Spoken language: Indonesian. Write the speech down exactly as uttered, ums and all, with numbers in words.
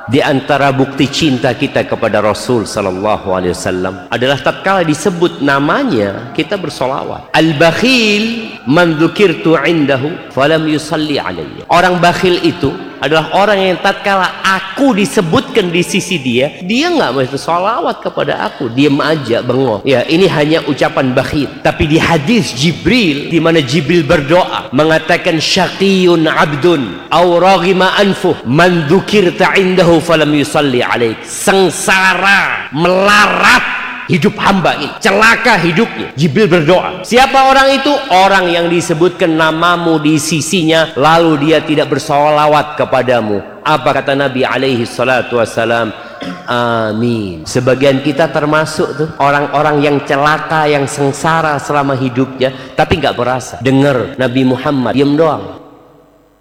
Di antara bukti cinta kita kepada Rasul sallallahu alaihi wasallam adalah tatkala disebut namanya kita bersolawat. Al-bakhil man dzukirtu indahu falam yusalli alayya. Orang bakhil itu adalah orang yang tatkala aku disebutkan di sisi dia, dia nggak mau bersolawat kepada aku, diam aja, bengong. Ya, ini hanya ucapan bakhil. Tapi di hadis Jibril, di mana Jibril berdoa mengatakan syaqiyun abdun aw raghima anfuh man dzukirta indahu falam yusalli alaik. Sengsara, melarat hidup hamba ini, celaka hidupnya. Jibril berdoa, siapa orang itu? Orang yang disebutkan namamu di sisinya lalu dia tidak bersolawat kepadamu. Apa kata Nabi alaihi salatu wassalam? Amin. Sebagian kita termasuk tuh orang-orang yang celaka, yang sengsara selama hidupnya tapi nggak berasa. Dengar Nabi Muhammad, diam doang.